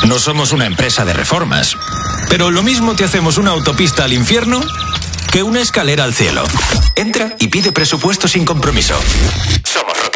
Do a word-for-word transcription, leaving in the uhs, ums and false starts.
No somos una empresa de reformas, pero lo mismo te hacemos una autopista al infierno que una escalera al cielo. Entra y pide presupuesto sin compromiso. Somos Roca.